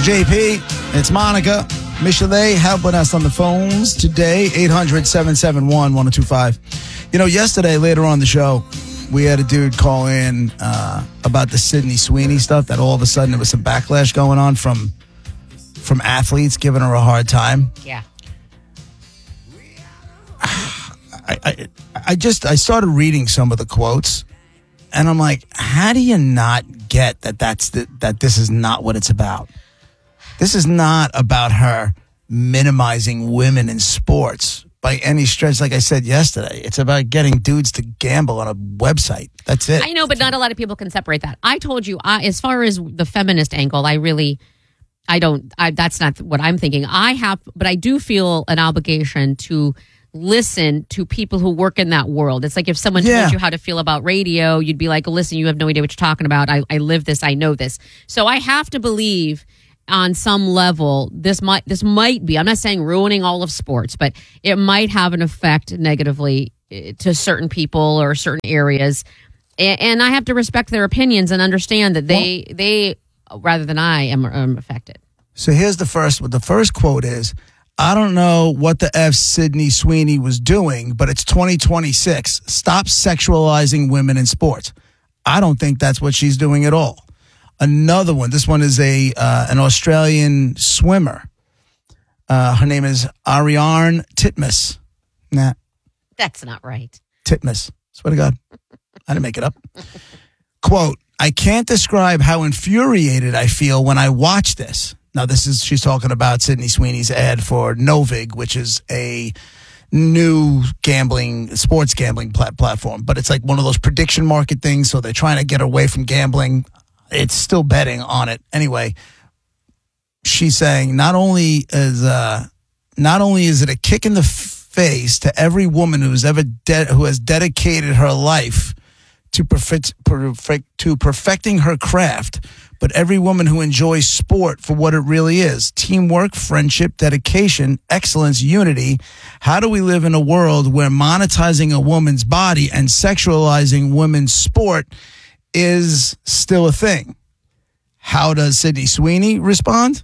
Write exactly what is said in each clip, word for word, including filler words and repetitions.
J P. It's Monica. Michelet helping us on the phones today. eight hundred, seven seven one, one oh two five. You know, yesterday, later on the show, we had a dude call in uh, about the Sydney Sweeney stuff, that all of a sudden there was some backlash going on from from athletes giving her a hard time. Yeah. I, I, I just, I started reading some of the quotes, and I'm like, how do you not get that that's the, that this is not what it's about? This is not about her minimizing women in sports by any stretch. Like I said yesterday, it's about getting dudes to gamble on a website. That's it. I know, but not a lot of people can separate that. I told you, I, as far as the feminist angle, I really, I don't, I, that's not what I'm thinking. I have, but I do feel an obligation to listen to people who work in that world. It's like if someone Yeah. told you how to feel about radio, you'd be like, listen, you have no idea what you're talking about. I, I live this. I know this. So I have to believe on some level, this might this might be, I'm not saying ruining all of sports, but it might have an effect negatively to certain people or certain areas. And, and I have to respect their opinions and understand that they, well, they rather than I, am, am affected. So here's the first one. The first quote is, I don't know what the F Sydney Sweeney was doing, but it's twenty twenty-six. Stop sexualizing women in sports. I don't think that's what she's doing at all. Another one. This one is a uh, an Australian swimmer. Uh, her name is Ariarne Titmus. Nah. That's not right. Titmus. Swear to God. I didn't make it up. Quote, I can't describe how infuriated I feel when I watch this. Now, this is, she's talking about Sydney Sweeney's ad for Novig, which is a new gambling, sports gambling plat- platform. But it's like one of those prediction market things, so they're trying to get away from gambling. It's still betting on it. Anyway, she's saying not only is uh, not only is it a kick in the face to every woman who's ever de- who has dedicated her life to perfect, perfect to perfecting her craft, but every woman who enjoys sport for what it really is: teamwork, friendship, dedication, excellence, unity. How do we live in a world where monetizing a woman's body and sexualizing women's sport is still a thing? How does Sydney Sweeney respond?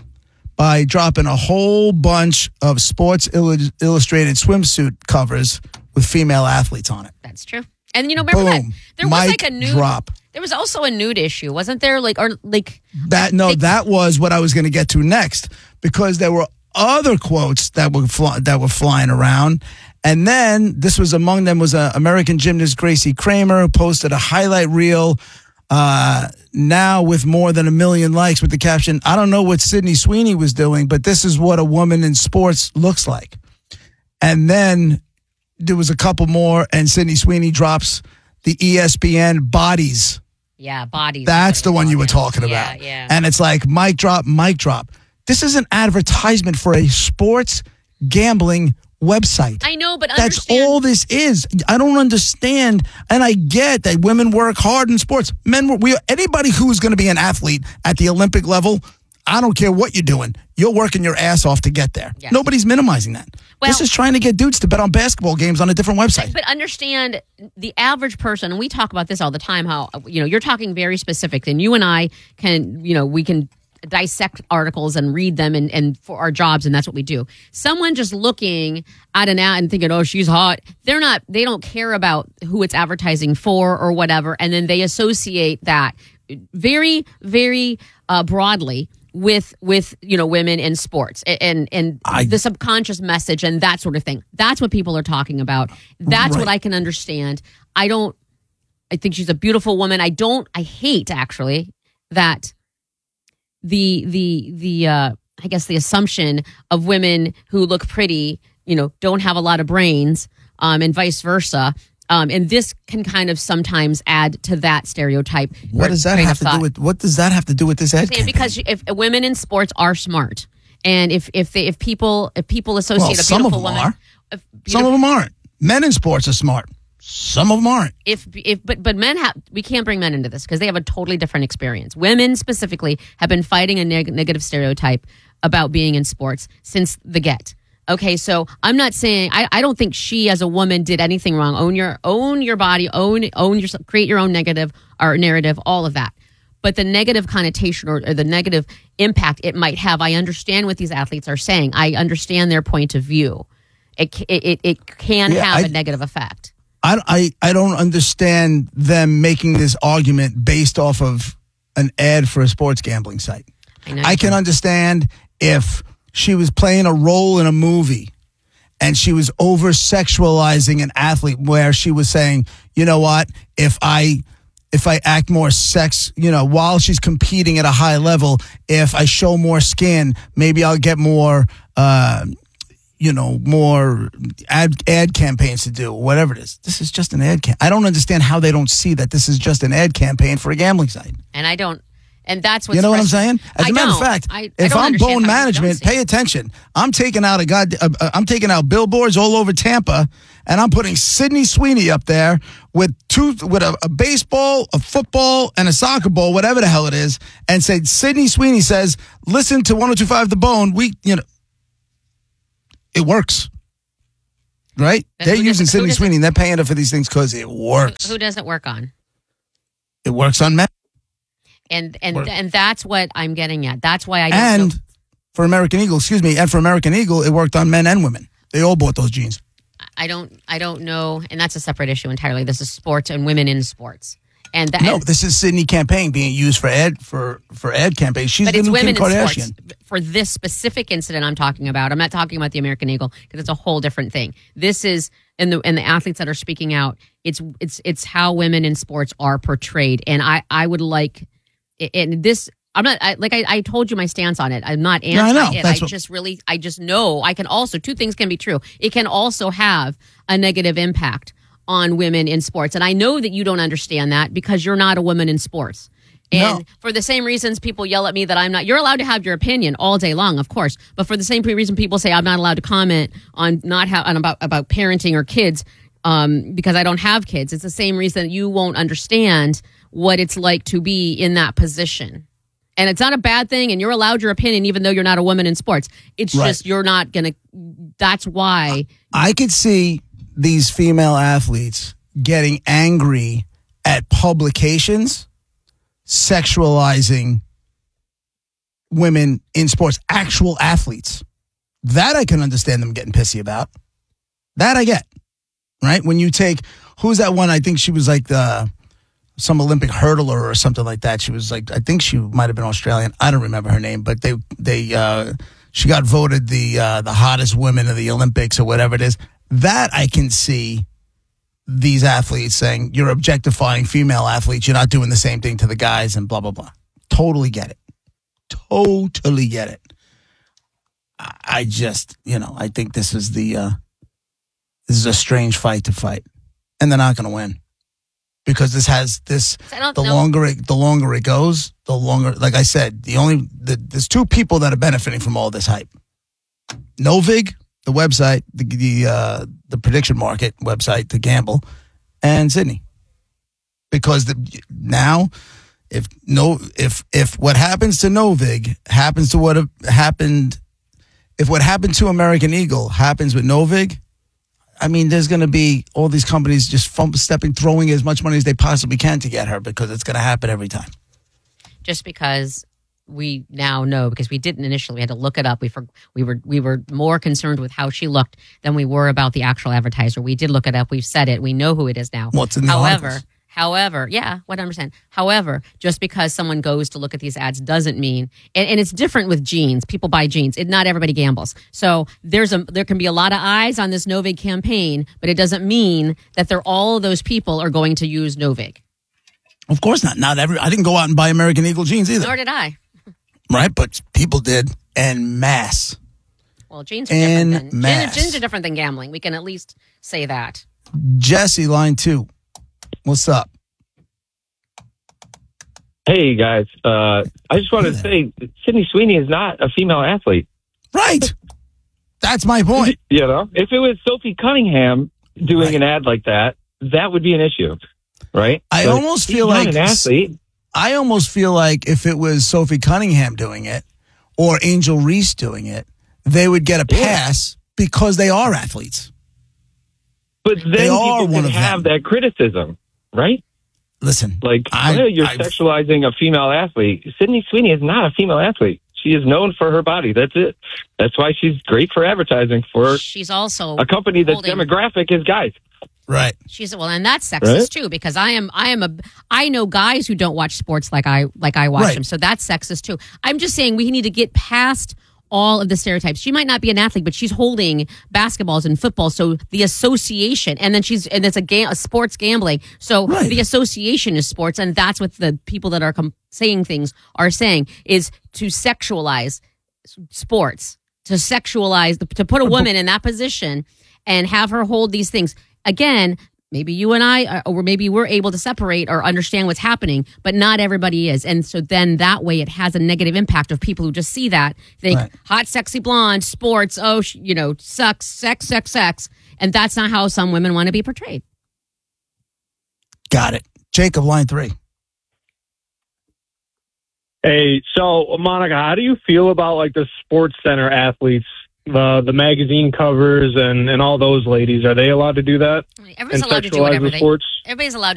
By dropping a whole bunch of Sports Illustrated swimsuit covers with female athletes on it. That's true. And you know, remember Boom. that there was Mic like a nude drop. There was also a nude issue, wasn't there? Like or like that. No, they, that was what I was going to get to next, because there were other quotes that were fly, that were flying around. And then this was among them was a American gymnast Gracie Kramer, who posted a highlight reel uh, now with more than a million likes with the caption, I don't know what Sydney Sweeney was doing, but this is what a woman in sports looks like. And then there was a couple more, and Sydney Sweeney drops the E S P N bodies. Yeah, bodies. That's the one you were yeah. talking yeah, about. Yeah. And it's like, mic drop, mic drop. This is an advertisement for a sports gambling website. I know, but that's understand. all this is. I don't understand, and I get that women work hard in sports. Men, we anybody who's going to be an athlete at the Olympic level, I don't care what you're doing, you're working your ass off to get there. Yes. Nobody's minimizing that. Well, this is trying to get dudes to bet on basketball games on a different website. But understand, the average person, and we talk about this all the time, how, you know, you're talking very specific, and you and I can, you know, we can dissect articles and read them and, and for our jobs, and that's what we do. Someone just looking at an ad and thinking, oh, she's hot, they're not, they don't care about who it's advertising for or whatever, and then they associate that very, very uh, broadly with with you know women in sports and and I, the subconscious message and that sort of thing. That's what people are talking about. That's right. what I can understand. I don't I think she's a beautiful woman. I don't I hate actually that the the the uh I guess the assumption of women who look pretty, you know, don't have a lot of brains, um and vice versa. Um, and this can kind of sometimes add to that stereotype. What does that have to do with? What does that have to do with this ad campaign? Because if women in sports are smart, and if if they if people if people associate well, a some beautiful of them woman, are. a beautiful, Some of them aren't. Men in sports are smart. Some of them aren't. If if but but men have we can't bring men into this because they have a totally different experience. Women specifically have been fighting a neg- negative stereotype about being in sports since the get. Okay, so I'm not saying I, I don't think she as a woman did anything wrong. Own your own your body, own own yourself, create your own negative or narrative, all of that. but the negative connotation or, or the negative impact it might have, I understand what these athletes are saying. I understand their point of view. It it it can Yeah, have I- a negative effect. I, I, I don't understand them making this argument based off of an ad for a sports gambling site. I know. I can understand if she was playing a role in a movie and she was over sexualizing an athlete where she was saying, you know what, if I if I act more sex, you know, while she's competing at a high level, if I show more skin, maybe I'll get more uh, you know, more ad ad campaigns to do, whatever it is. This is just an ad campaign. I don't understand how they don't see that this is just an ad campaign for a gambling site. And I don't, and that's what You know what I'm saying? As a I matter of don't. fact, I- I if don't I'm understand Bone how you don't Management, see pay it. attention. I'm taking out a god, uh, uh, I'm taking out billboards all over Tampa, and I'm putting Sydney Sweeney up there with two, with a, a baseball, a football, and a soccer ball, whatever the hell it is, and say Sydney Sweeney says, "Listen to one oh two point five The Bone." We, you know, it works. Right? But They're who using doesn't- who Sydney doesn't- Sweeney and they're paying her for these things because it works. Who does it work on? It works on men. And and Work. and that's what I'm getting at. That's why I don't And know. for American Eagle, excuse me, and for American Eagle, it worked on men and women. They all bought those jeans. I don't I don't know, and that's a separate issue entirely. This is sports and women in sports. And that, No, this is Sydney campaign being used for ad for for ad campaign. She's but the it's new women Kim in Kardashian. sports. For this specific incident I'm talking about, I'm not talking about the American Eagle because it's a whole different thing. This is and the and the athletes that are speaking out. It's it's it's how women in sports are portrayed, and I I would like and this. I'm not I, like I, I told you my stance on it. I'm not anti No, I know. it. I That's what- just really I just know I can also two things can be true. It can also have a negative impact on women in sports, and I know that you don't understand that because you're not a woman in sports. And No. for the same reasons people yell at me that I'm not, you're allowed to have your opinion all day long, of course. But for the same reason people say I'm not allowed to comment on not how on about about parenting or kids um, because I don't have kids. It's the same reason you won't understand what it's like to be in that position. And it's not a bad thing, and you're allowed your opinion even though you're not a woman in sports. It's Right. just you're not gonna. That's why. I could see these female athletes getting angry at publications sexualizing women in sports, actual athletes. That I can understand them getting pissy about. That I get. Right? When you take, who's that one? I think she was like the some Olympic hurdler or something like that. She was like, I think she might have been Australian. I don't remember her name, but they they uh, she got voted the uh, the hottest woman of the Olympics or whatever it is. That I can see these athletes saying you're objectifying female athletes. You're not doing the same thing to the guys and blah blah blah. Totally get it. Totally get it. I, I just you know I think this is the uh, this is a strange fight to fight, and they're not going to win. Because this has this, I don't the know. longer it, the longer it goes, the longer. Like I said, the only the, there's two people that are benefiting from all this hype: Novig, the website, the the uh, the prediction market website to gamble, and Sydney. Because the, now, if no, if if what happens to Novig happens to what happened, if what happened to American Eagle happens with Novig. I mean, there's going to be all these companies just fump, stepping, throwing as much money as they possibly can to get her because it's going to happen every time. Just because we now know, because we didn't initially, we had to look it up. We for, we were we were more concerned with how she looked than we were about the actual advertiser. We did look it up. We've said it. We know who it is now. What's in the However, articles? however, yeah, one hundred percent. However, just because someone goes to look at these ads doesn't mean, and, and it's different with jeans. People buy jeans. It, not everybody gambles. So there's a there can be a lot of eyes on this Novig campaign, but it doesn't mean that they're all of those people are going to use Novig. Of course not. Not every. I didn't go out and buy American Eagle jeans either. Nor did I. Right? But people did en masse. Well, jeans are different En than masse. jeans, jeans are different than gambling. We can at least say that. Jesse, line two. What's up? Hey guys, uh, I just want to say Sydney Sweeney is not a female athlete. Right. That's my point. You know, if it was Sophie Cunningham doing Right. an ad like that, that would be an issue, right? I But almost she's feel not like an athlete. I almost feel like if it was Sophie Cunningham doing it or Angel Reese doing it, they would get a Yeah. pass because they are athletes. But then They are people one can of have them. that criticism, right? listen, Like, I, well, you're I, sexualizing a female athlete. Sydney Sweeney is not a female athlete. She is known for her body. That's it. That's why she's great for advertising for She's also a company that's holding- demographic is guys. right. She's well, and that's sexist Right? too, because I am I am a I know guys who don't watch sports like I like I watch Right. them, so that's sexist too. I'm just saying we need to get past all of the stereotypes. She might not be an athlete, but she's holding basketballs and football, so the association, and then she's and it's a game, a sports gambling, so Right. the association is sports, and that's what the people that are com- saying things are saying is to sexualize s- sports, to sexualize, to put a woman in that position and have her hold these things. Again, maybe you and I, uh, or maybe we're able to separate or understand what's happening, but not everybody is. And so then that way it has a negative impact of people who just see that, think Right. hot, sexy blonde, sports, oh, sh- you know, sucks, sex, sex, sex. And that's not how some women want to be portrayed. Got it. Jacob, line three. Hey, so Monica, how do you feel about like the Sports Center athletes, the the magazine covers, and and all those ladies? Are they allowed to do that Everybody's and allowed to do sexualize whatever the they. sports? Everybody's allowed